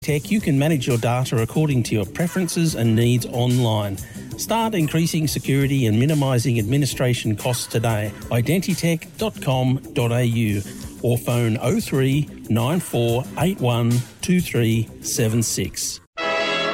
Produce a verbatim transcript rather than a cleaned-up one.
Tech, you can manage your data according to your preferences and needs online. Start increasing security and minimising administration costs today. identitech dot com dot a u or phone oh three nine four eight one two three seven six.